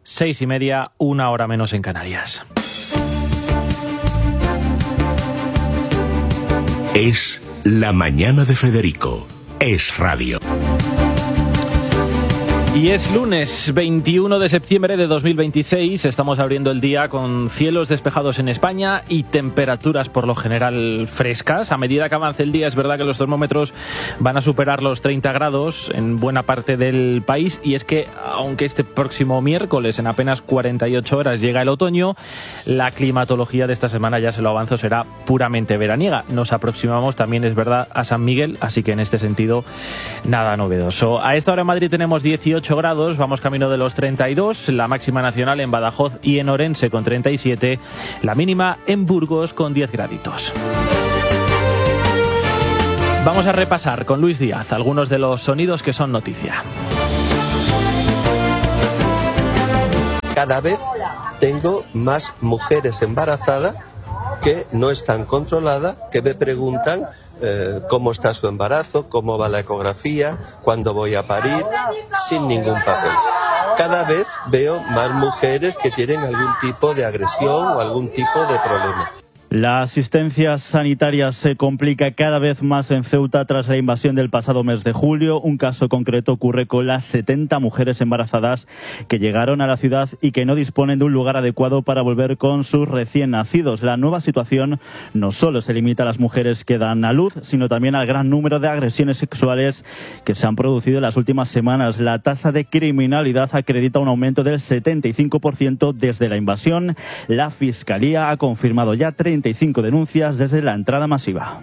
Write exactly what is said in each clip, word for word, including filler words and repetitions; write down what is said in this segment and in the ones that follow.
seis y media, una hora menos en Canarias. Es La Mañana de Federico. Es radio. Y es lunes veintiuno de septiembre de dos mil veintiséis, estamos abriendo el día con cielos despejados en España y temperaturas por lo general frescas. A medida que avance el día es verdad que los termómetros van a superar los treinta grados en buena parte del país, y es que aunque este próximo miércoles en apenas cuarenta y ocho horas llega el otoño, la climatología de esta semana, ya se lo avanzo, será puramente veraniega. Nos aproximamos también, es verdad, a San Miguel, así que en este sentido nada novedoso. A esta hora en Madrid tenemos dieciocho grados, vamos camino de los treinta y dos, la máxima nacional en Badajoz y en Orense con treinta y siete, la mínima en Burgos con diez graditos. Vamos a repasar con Luis Díaz algunos de los sonidos que son noticia. Cada vez tengo más mujeres embarazadas que no están controladas, que me preguntan eh, cómo está su embarazo, cómo va la ecografía, cuándo voy a parir, sin ningún papel. Cada vez veo más mujeres que tienen algún tipo de agresión o algún tipo de problema. La asistencia sanitaria se complica cada vez más en Ceuta tras la invasión del pasado mes de julio. Un caso concreto ocurre con las setenta mujeres embarazadas que llegaron a la ciudad y que no disponen de un lugar adecuado para volver con sus recién nacidos. La nueva situación no solo se limita a las mujeres que dan a luz, sino también al gran número de agresiones sexuales que se han producido en las últimas semanas. La tasa de criminalidad acredita un aumento del setenta y cinco por ciento desde la invasión. La Fiscalía ha confirmado ya treinta y cinco denuncias desde la entrada masiva.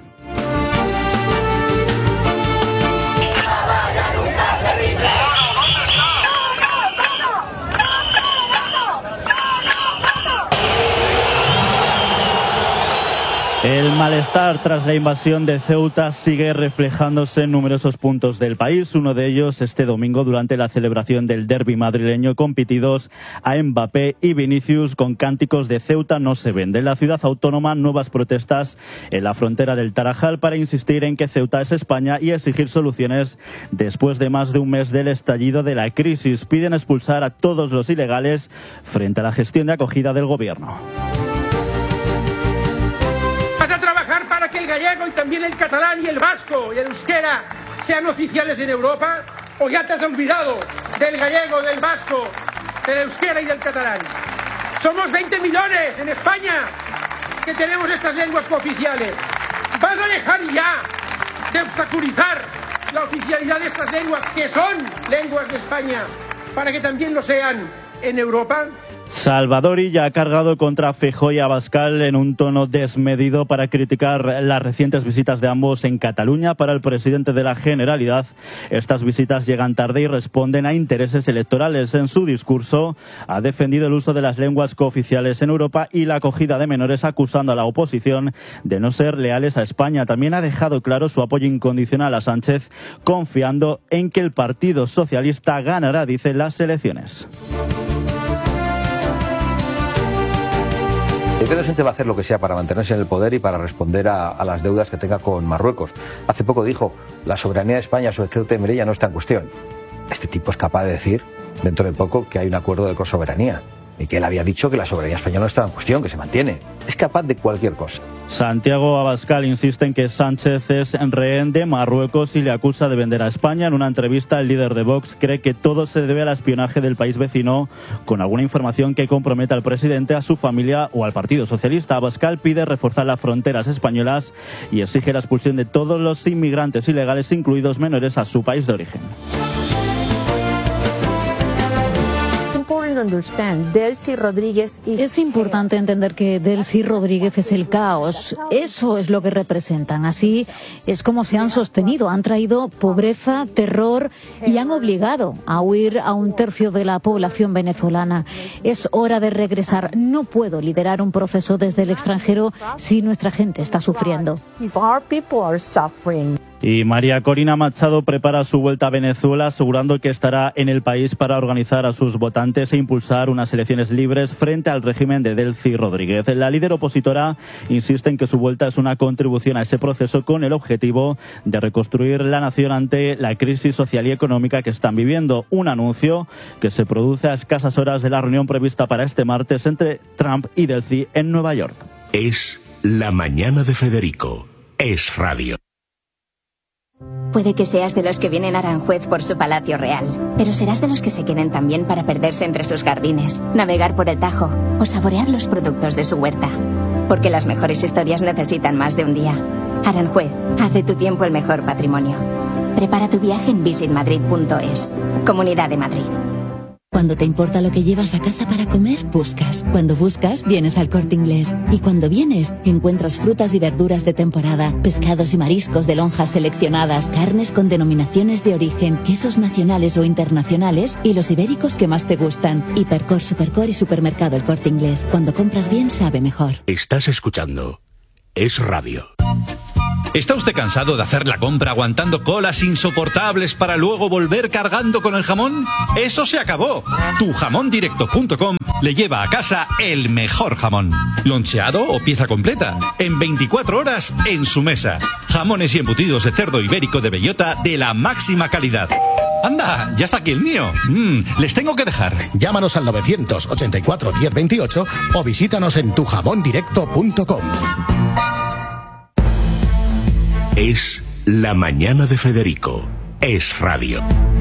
El malestar tras la invasión de Ceuta sigue reflejándose en numerosos puntos del país. Uno de ellos este domingo durante la celebración del derbi madrileño, con pitidos a Mbappé y Vinicius con cánticos de Ceuta no se vende. En la ciudad autónoma, nuevas protestas en la frontera del Tarajal para insistir en que Ceuta es España y exigir soluciones después de más de un mes del estallido de la crisis. Piden expulsar a todos los ilegales frente a la gestión de acogida del gobierno. El gallego y también el catalán y el vasco y el euskera sean oficiales en Europa, o ya te has olvidado del gallego, del vasco, del euskera y del catalán. Somos veinte millones en España que tenemos estas lenguas cooficiales. ¿Vas a dejar ya de obstaculizar la oficialidad de estas lenguas, que son lenguas de España, para que también lo sean en Europa? Salvador Illa ha cargado contra Feijóo y Abascal en un tono desmedido para criticar las recientes visitas de ambos en Cataluña. Para el presidente de la Generalidad, estas visitas llegan tarde y responden a intereses electorales. En su discurso ha defendido el uso de las lenguas cooficiales en Europa y la acogida de menores, acusando a la oposición de no ser leales a España. También ha dejado claro su apoyo incondicional a Sánchez, confiando en que el Partido Socialista ganará, dice, las elecciones. Pedro Sánchez va a hacer lo que sea para mantenerse en el poder y para responder a, a las deudas que tenga con Marruecos. Hace poco dijo, la soberanía de España sobre Ceuta y Melilla no está en cuestión. Este tipo es capaz de decir, dentro de poco, que hay un acuerdo de cosoberanía. Y que él había dicho que la soberanía española no estaba en cuestión, que se mantiene. Es capaz de cualquier cosa. Santiago Abascal insiste en que Sánchez es rehén de Marruecos y le acusa de vender a España. En una entrevista, el líder de Vox cree que todo se debe al espionaje del país vecino, con alguna información que comprometa al presidente, a su familia o al Partido Socialista. Abascal pide reforzar las fronteras españolas y exige la expulsión de todos los inmigrantes ilegales, incluidos menores, a su país de origen. Es importante entender que Delcy Rodríguez es el caos. Eso es lo que representan. Así es como se han sostenido. Han traído pobreza, terror y han obligado a huir a un tercio de la población venezolana. Es hora de regresar. No puedo liderar un proceso desde el extranjero si nuestra gente está sufriendo. Y María Corina Machado prepara su vuelta a Venezuela, asegurando que estará en el país para organizar a sus votantes e impulsar unas elecciones libres frente al régimen de Delcy Rodríguez. La líder opositora insiste en que su vuelta es una contribución a ese proceso con el objetivo de reconstruir la nación ante la crisis social y económica que están viviendo. Un anuncio que se produce a escasas horas de la reunión prevista para este martes entre Trump y Delcy en Nueva York. Es La Mañana de Federico. Es radio. Puede que seas de los que vienen a Aranjuez por su palacio real, pero serás de los que se queden también para perderse entre sus jardines, navegar por el Tajo o saborear los productos de su huerta. Porque las mejores historias necesitan más de un día. Aranjuez, haz de tu tiempo el mejor patrimonio. Prepara tu viaje en visit madrid punto es. Comunidad de Madrid. Cuando te importa lo que llevas a casa para comer, buscas. Cuando buscas, vienes al Corte Inglés. Y cuando vienes, encuentras frutas y verduras de temporada, pescados y mariscos de lonjas seleccionadas, carnes con denominaciones de origen, quesos nacionales o internacionales y los ibéricos que más te gustan. Hipercor, Supercor y Supermercado El Corte Inglés. Cuando compras bien, sabe mejor. Estás escuchando Es Radio. ¿Está usted cansado de hacer la compra aguantando colas insoportables para luego volver cargando con el jamón? ¡Eso se acabó! tu jamón directo punto com le lleva a casa el mejor jamón. Loncheado o pieza completa. En veinticuatro horas en su mesa. Jamones y embutidos de cerdo ibérico de bellota de la máxima calidad. ¡Anda! ¡Ya está aquí el mío! Mm, les tengo que dejar. Llámanos al novecientos ochenta y cuatro diez veintiocho o visítanos en tu jamón directo punto com. Es La Mañana de Federico. Es radio.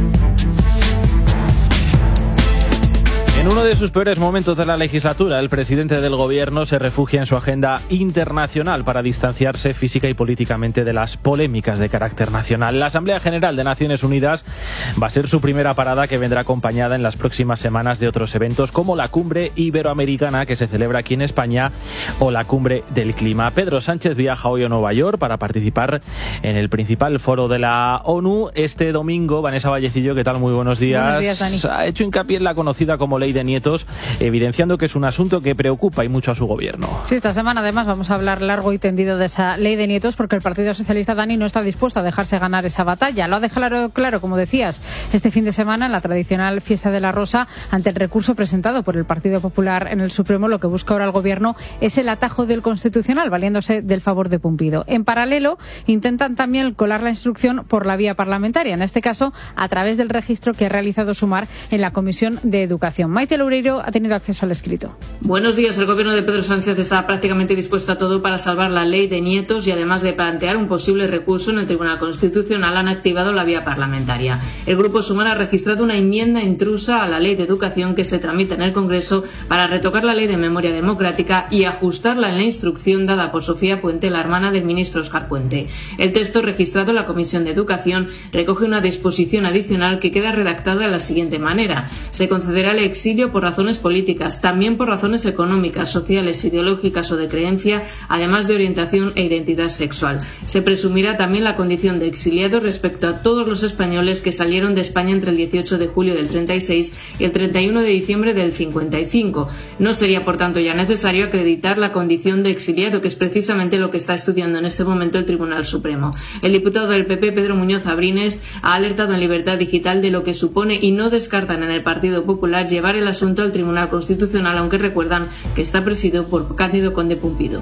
En uno de sus peores momentos de la legislatura, el presidente del gobierno se refugia en su agenda internacional para distanciarse física y políticamente de las polémicas de carácter nacional. La Asamblea General de Naciones Unidas va a ser su primera parada, que vendrá acompañada en las próximas semanas de otros eventos como la Cumbre Iberoamericana, que se celebra aquí en España, o la Cumbre del Clima. Pedro Sánchez viaja hoy a Nueva York para participar en el principal foro de la ONU. Este domingo, Vanessa Vallecillo, ¿qué tal? Muy buenos días. Buenos días, Dani. Ha hecho hincapié en la conocida como Ley de Nietos, evidenciando que es un asunto que preocupa y mucho a su gobierno. Sí, esta semana además vamos a hablar largo y tendido de esa Ley de Nietos, porque el Partido Socialista, Dani, no está dispuesto a dejarse ganar esa batalla. Lo ha dejado claro, como decías, este fin de semana en la tradicional Fiesta de la Rosa, ante el recurso presentado por el Partido Popular en el Supremo. Lo que busca ahora el gobierno es el atajo del Constitucional, valiéndose del favor de Pumpido. En paralelo, intentan también colar la instrucción por la vía parlamentaria, en este caso a través del registro que ha realizado Sumar en la Comisión de Educación. Maite Loureiro ha tenido acceso al escrito. Buenos días. El gobierno de Pedro Sánchez está prácticamente dispuesto a todo para salvar la Ley de Nietos, y además de plantear un posible recurso en el Tribunal Constitucional, han activado la vía parlamentaria. El Grupo Sumar ha registrado una enmienda intrusa a la Ley de Educación que se tramita en el Congreso para retocar la Ley de Memoria Democrática y ajustarla en la instrucción dada por Sofía Puente, la hermana del ministro Óscar Puente. El texto registrado en la Comisión de Educación recoge una disposición adicional que queda redactada de la siguiente manera: se concederá el exilio por razones políticas, también por razones económicas, sociales, ideológicas o de creencia, además de orientación e identidad sexual. Se presumirá también la condición de exiliado respecto a todos los españoles que salieron de España entre el dieciocho de julio del treinta y seis y el treinta y uno de diciembre del cincuenta y cinco. No sería, por tanto, ya necesario acreditar la condición de exiliado, que es precisamente lo que está estudiando en este momento el Tribunal Supremo. El diputado del P P, Pedro Muñoz Abrines, ha alertado en Libertad Digital de lo que supone, y no descartan en el Partido Popular llevar el asunto al Tribunal Constitucional, aunque recuerdan que está presidido por Cándido Conde Pumpido.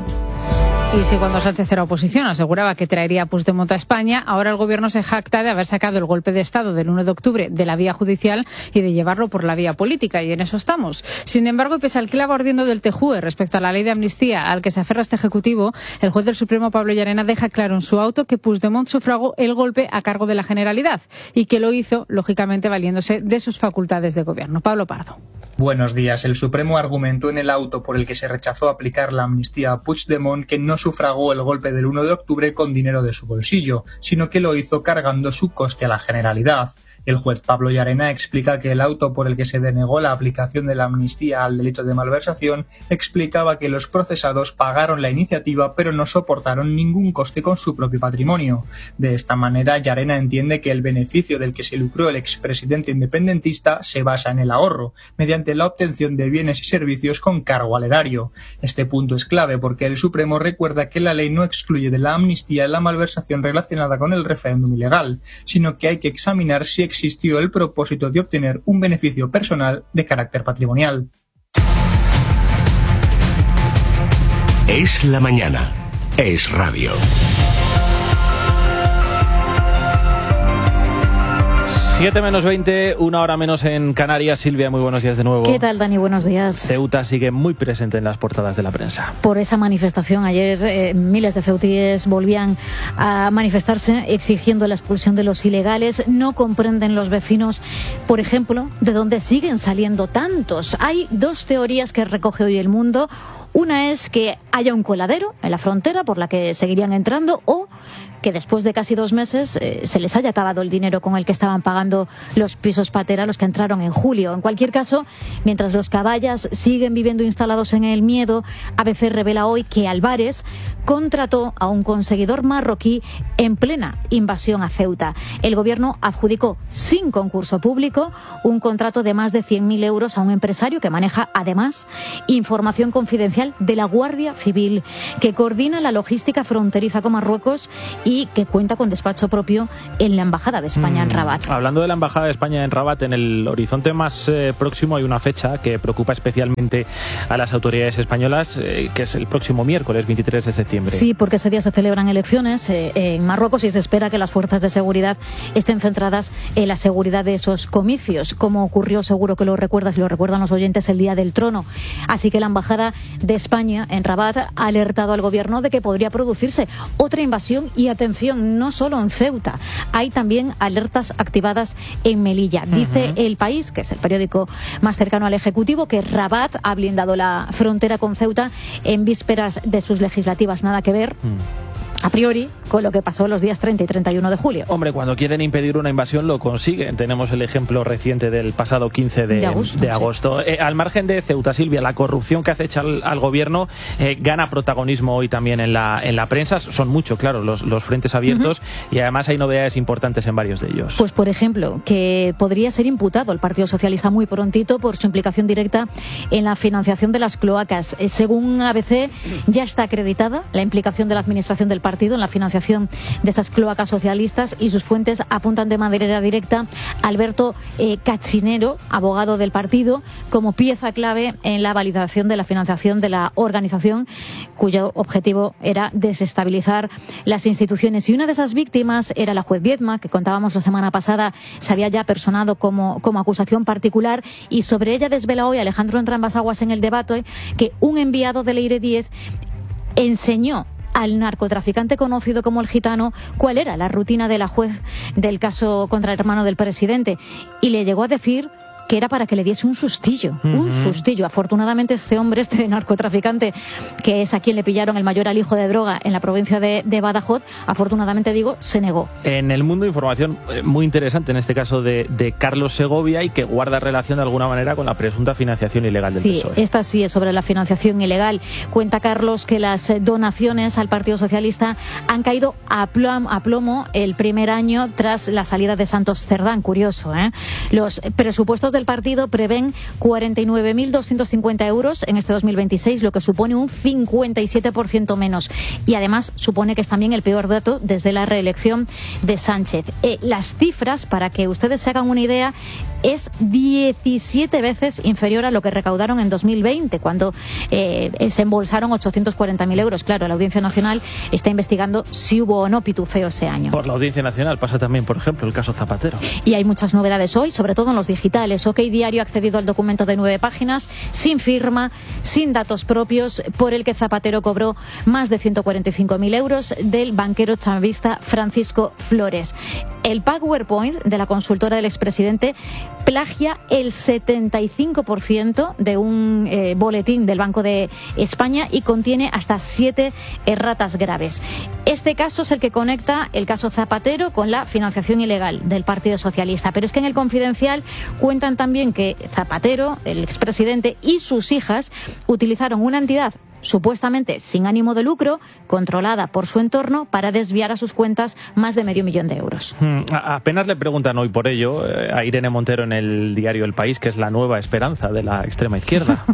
Y si cuando Sánchez era oposición aseguraba que traería a Puigdemont a España, ahora el gobierno se jacta de haber sacado el golpe de Estado del uno de octubre de la vía judicial y de llevarlo por la vía política, y en eso estamos. Sin embargo, pese al clavo ardiendo del Tejúe respecto a la ley de amnistía al que se aferra este Ejecutivo, el juez del Supremo, Pablo Llarena, deja claro en su auto que Puigdemont sufragó el golpe a cargo de la Generalidad y que lo hizo, lógicamente, valiéndose de sus facultades de gobierno. Pablo Pardo. Buenos días. El Supremo argumentó en el auto por el que se rechazó aplicar la amnistía a Puigdemont que no sufragó el golpe del uno de octubre con dinero de su bolsillo, sino que lo hizo cargando su coste a la Generalidad. El juez Pablo Llarena explica que el auto por el que se denegó la aplicación de la amnistía al delito de malversación explicaba que los procesados pagaron la iniciativa pero no soportaron ningún coste con su propio patrimonio. De esta manera, Llarena entiende que el beneficio del que se lucró el expresidente independentista se basa en el ahorro, mediante la obtención de bienes y servicios con cargo al erario. Este punto es clave porque el Supremo recuerda que la ley no excluye de la amnistía la malversación relacionada con el referéndum ilegal, sino que hay que examinar si existió el propósito de obtener un beneficio personal de carácter patrimonial. Es la mañana. Es radio. siete menos veinte, una hora menos en Canarias. Silvia, muy buenos días de nuevo. ¿Qué tal, Dani? Buenos días. Ceuta sigue muy presente en las portadas de la prensa. Por esa manifestación ayer, eh, miles de ceutíes volvían a manifestarse exigiendo la expulsión de los ilegales. No comprenden los vecinos, por ejemplo, de dónde siguen saliendo tantos. Hay dos teorías que recoge hoy El Mundo. Una es que haya un coladero en la frontera por la que seguirían entrando, o que después de casi dos meses eh, se les haya acabado el dinero con el que estaban pagando los pisos patera, los que entraron en julio. En cualquier caso, mientras los caballas siguen viviendo instalados en el miedo, A B C revela hoy que Álvarez contrató a un conseguidor marroquí en plena invasión a Ceuta. El gobierno adjudicó sin concurso público un contrato de más de cien mil euros a un empresario que maneja además información confidencial de la Guardia Civil, que coordina la logística fronteriza con Marruecos y que cuenta con despacho propio en la Embajada de España mm, en Rabat. Hablando de la Embajada de España en Rabat, en el horizonte más eh, próximo hay una fecha que preocupa especialmente a las autoridades españolas, eh, que es el próximo miércoles veintitrés de septiembre. Sí, porque ese día se celebran elecciones eh, en Marruecos y se espera que las fuerzas de seguridad estén centradas en la seguridad de esos comicios, como ocurrió, seguro que lo recuerdas y lo recuerdan los oyentes, el Día del Trono. Así que la Embajada de España en Rabat ha alertado al gobierno de que podría producirse otra invasión y atención, no solo en Ceuta, hay también alertas activadas en Melilla. Dice uh-huh. El País, que es el periódico más cercano al Ejecutivo, que Rabat ha blindado la frontera con Ceuta en vísperas de sus legislativas. Nada que ver. Uh. A priori, con lo que pasó los días treinta y treinta y uno de julio. Hombre, cuando quieren impedir una invasión lo consiguen. Tenemos el ejemplo reciente del pasado quince de, de agosto. De agosto. Sí. Eh, al margen de Ceuta, Silvia, la corrupción que acecha al, al gobierno eh, gana protagonismo hoy también en la, en la prensa. Son mucho, claro, los, los frentes abiertos uh-huh. y además hay novedades importantes en varios de ellos. Pues, por ejemplo, que podría ser imputado el Partido Socialista muy prontito por su implicación directa en la financiación de las cloacas. Eh, según A B C, ya está acreditada la implicación de la administración del partido en la financiación de esas cloacas socialistas y sus fuentes apuntan de manera directa a Alberto eh, Cachinero, abogado del partido, como pieza clave en la validación de la financiación de la organización, cuyo objetivo era desestabilizar las instituciones. Y una de esas víctimas era la juez Viedma, que contábamos la semana pasada, se había ya personado como, como acusación particular, y sobre ella desvela hoy Alejandro Entrambas-Aguas en El Debate que un enviado de Leire diez enseñó al narcotraficante conocido como el Gitano cuál era la rutina de la juez del caso contra el hermano del presidente, y le llegó a decir que era para que le diese un sustillo, uh-huh. un sustillo. Afortunadamente este hombre, este narcotraficante, que es a quien le pillaron el mayor alijo de droga en la provincia de, de Badajoz, afortunadamente digo, se negó. En El Mundo, información muy interesante, en este caso de, de Carlos Segovia, y que guarda relación de alguna manera con la presunta financiación ilegal del sí, P S O E. Sí, esta sí es sobre la financiación ilegal. Cuenta Carlos que las donaciones al Partido Socialista han caído a plomo, a plomo el primer año tras la salida de Santos Cerdán. Curioso, ¿eh? Los presupuestos del partido prevén cuarenta y nueve mil doscientos cincuenta euros en este dos mil veintiséis, lo que supone un cincuenta y siete por ciento menos. Y además supone que es también el peor dato desde la reelección de Sánchez. Eh, las cifras, para que ustedes se hagan una idea, es diecisiete veces inferior a lo que recaudaron en dos mil veinte, cuando eh, se embolsaron ochocientos cuarenta mil euros. Claro, la Audiencia Nacional está investigando si hubo o no pitufeo ese año. Por la Audiencia Nacional pasa también, por ejemplo, el caso Zapatero. Y hay muchas novedades hoy, sobre todo en los digitales. OK Diario ha accedido al documento de nueve páginas, sin firma, sin datos propios, por el que Zapatero cobró más de ciento cuarenta y cinco mil euros del banquero chavista Francisco Flores. El PowerPoint de la consultora del expresidente plagia el setenta y cinco por ciento de un eh, boletín del Banco de España y contiene hasta siete erratas graves. Este caso es el que conecta el caso Zapatero con la financiación ilegal del Partido Socialista. Pero es que en el Confidencial cuentan también que Zapatero, el expresidente, y sus hijas utilizaron una entidad supuestamente sin ánimo de lucro, controlada por su entorno, para desviar a sus cuentas más de medio millón de euros. Hmm, apenas le preguntan hoy por ello eh, a Irene Montero en el diario El País, que es la nueva esperanza de la extrema izquierda.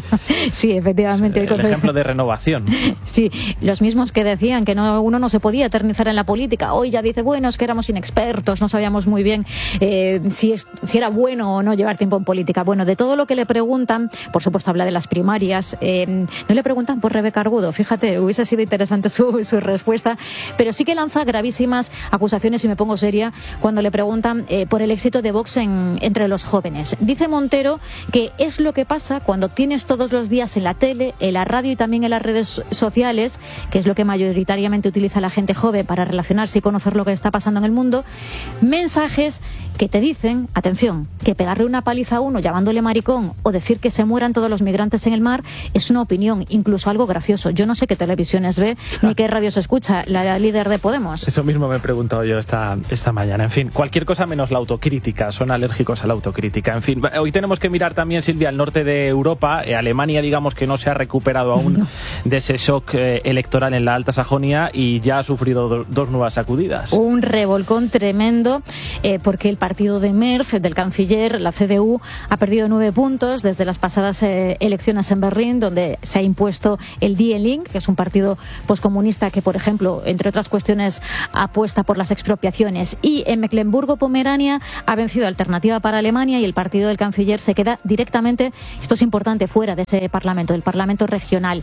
Sí, efectivamente. El ejemplo de renovación. Sí, los mismos que decían que no, uno no se podía eternizar en la política, hoy ya dice, bueno, es que éramos inexpertos, no sabíamos muy bien eh, si, es, si era bueno o no llevar tiempo en política. Bueno, de todo lo que le preguntan, por supuesto habla de las primarias, eh, no le preguntan por Rebeca Argudo, fíjate, hubiese sido interesante su, su respuesta, pero sí que lanza gravísimas acusaciones, y me pongo seria, cuando le preguntan eh, por el éxito de Vox en, entre los jóvenes. Dice Montero que es lo que pasa cuando tienes todos los días en la tele, en la radio y también en las redes sociales, que es lo que mayoritariamente utiliza la gente joven para relacionarse y conocer lo que está pasando en el mundo, mensajes que te dicen, atención, que pegarle una paliza a uno llamándole maricón o decir que se mueran todos los migrantes en el mar es una opinión, incluso algo gracioso. Yo no sé qué televisiones ve ni qué radio se escucha la líder de Podemos. Eso mismo me he preguntado yo esta, esta mañana. En fin, cualquier cosa menos la autocrítica. Son alérgicos a la autocrítica. En fin, hoy tenemos que mirar también, Silvia, al norte de Europa. Eh, Alemania, digamos que no se ha recuperado aún no. de ese shock eh, electoral en la Alta Sajonia y ya ha sufrido do, dos nuevas sacudidas. Un revolcón tremendo eh, porque el partido de Merz, del canciller, la C D U, ha perdido nueve puntos desde las pasadas eh, elecciones en Berlín, donde se ha impuesto el Die Linke, que es un partido poscomunista que, por ejemplo, entre otras cuestiones, apuesta por las expropiaciones. Y en Mecklemburgo-Pomerania ha vencido Alternativa para Alemania y el partido del canciller se queda directamente, esto es importante, fuera de ese parlamento, del parlamento regional.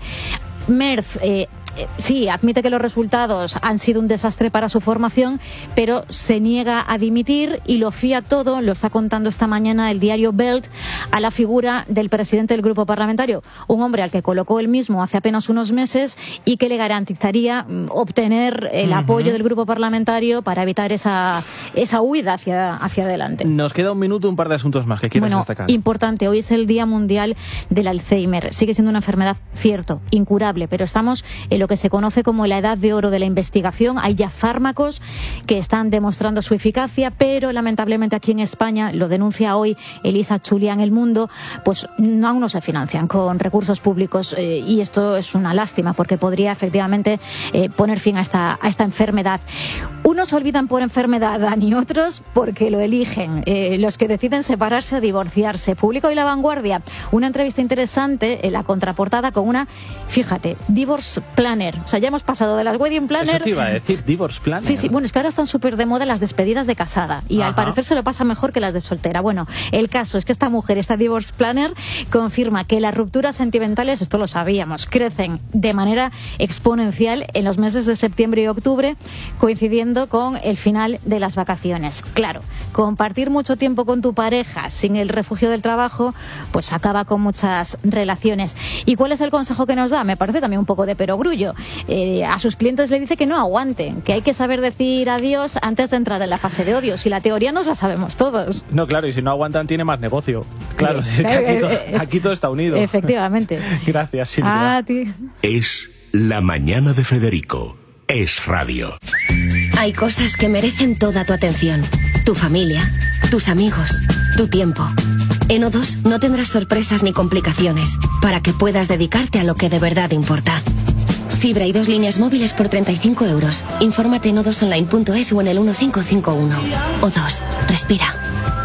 Merz eh, eh, sí, admite que los resultados han sido un desastre para su formación, pero se niega a dimitir y lo fía todo, lo está contando esta mañana el diario Welt, a la figura del presidente del grupo parlamentario, un hombre al que colocó él mismo hace apenas unos meses y que le garantizaría mm, obtener el uh-huh. apoyo del grupo parlamentario para evitar esa, esa huida hacia, hacia adelante. Nos queda un minuto, un par de asuntos más que quieras bueno, destacar. Importante, hoy es el Día Mundial del Alzheimer. Sigue siendo una enfermedad, cierto, incurable, pero estamos en lo que se conoce como la edad de oro de la investigación. Hay ya fármacos que están demostrando su eficacia, pero lamentablemente aquí en España, lo denuncia hoy Elisa Chulia en El Mundo, pues no, aún no se financian con recursos públicos eh, y esto es una lástima porque podría efectivamente eh, poner fin a esta, a esta enfermedad. Unos olvidan por enfermedad, Dani, otros porque lo eligen. Eh, los que deciden separarse o divorciarse. Publica hoy La Vanguardia una entrevista interesante en la contraportada con una, fíjate, divorce planner. O sea, ya hemos pasado de las wedding planner. Eso te iba a decir, divorce planner. Sí, sí. Bueno, es que ahora están súper de moda las despedidas de casada y Ajá. al parecer se lo pasa mejor que las de soltera. Bueno, el caso es que esta mujer, esta divorce planner, confirma que las rupturas sentimentales, esto lo sabíamos, crecen de manera exponencial en los meses de septiembre y octubre, coincidiendo con el final de las vacaciones. Claro, compartir mucho tiempo con tu pareja sin el refugio del trabajo, pues acaba con muchas relaciones. ¿Y cuál es el consejo que nos da? Me parece también un poco de perogrullo. Eh, a sus clientes le dice que no aguanten, que hay que saber decir adiós antes de entrar en la fase de odio. Si la teoría nos la sabemos todos. No, claro, y si no aguantan tiene más negocio. Claro, sí, es que aquí, todo, aquí todo está unido. Efectivamente. Gracias, Silvia. A ti. Es La Mañana de Federico. Es radio. Hay cosas que merecen toda tu atención. Tu familia, tus amigos, tu tiempo. En O dos no tendrás sorpresas ni complicaciones para que puedas dedicarte a lo que de verdad importa. Fibra y dos líneas móviles por treinta y cinco euros. Infórmate en o dos online punto es o en el uno cinco cinco uno. O dos, respira.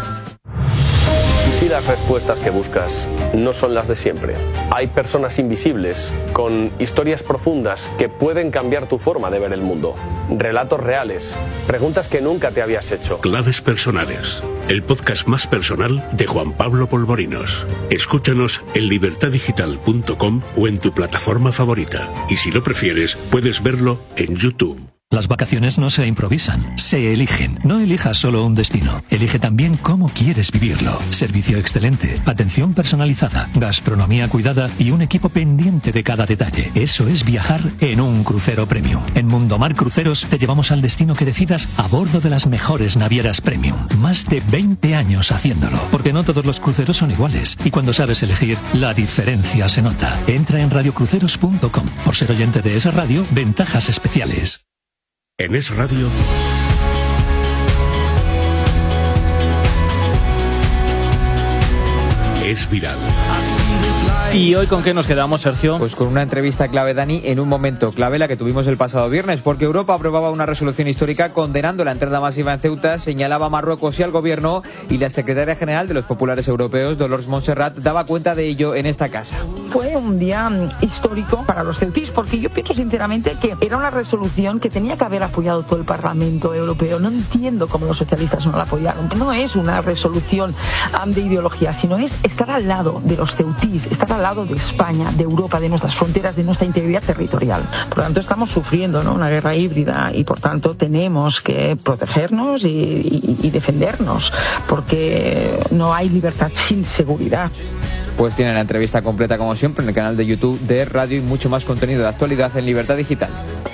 ¿Y si las respuestas que buscas no son las de siempre? Hay personas invisibles con historias profundas que pueden cambiar tu forma de ver el mundo. Relatos reales, preguntas que nunca te habías hecho. Claves personales, el podcast más personal de Juan Pablo Polvorinos. Escúchanos en libertad digital punto com o en tu plataforma favorita. Y si lo prefieres, puedes verlo en YouTube. Las vacaciones no se improvisan, se eligen. No elijas solo un destino, elige también cómo quieres vivirlo. Servicio excelente, atención personalizada, gastronomía cuidada y un equipo pendiente de cada detalle. Eso es viajar en un crucero premium. En Mundomar Cruceros te llevamos al destino que decidas a bordo de las mejores navieras premium. Más de veinte años haciéndolo, porque no todos los cruceros son iguales. Y cuando sabes elegir, la diferencia se nota. Entra en radio cruceros punto com. Por ser oyente de esa radio, ventajas especiales. En Es Radio, Es Viral. ¿Y hoy con qué nos quedamos, Sergio? Pues con una entrevista clave, Dani, en un momento clave, la que tuvimos el pasado viernes, porque Europa aprobaba una resolución histórica condenando la entrada masiva en Ceuta, señalaba a Marruecos y al gobierno, y la secretaria general de los populares europeos, Dolors Montserrat, daba cuenta de ello en esta casa. Fue un día histórico para los ceutíes, porque yo pienso sinceramente que era una resolución que tenía que haber apoyado todo el Parlamento Europeo. No entiendo cómo los socialistas no la apoyaron. No es una resolución um, de ideología, sino es estar al lado de los ceutíes, estar al lado de España, de Europa, de nuestras fronteras, de nuestra integridad territorial. Por lo tanto, estamos sufriendo, ¿no?, una guerra híbrida y, por tanto, tenemos que protegernos y, y, y defendernos, porque no hay libertad sin seguridad. Pues tienen la entrevista completa, como siempre, en el canal de YouTube de Radio y mucho más contenido de actualidad en Libertad Digital.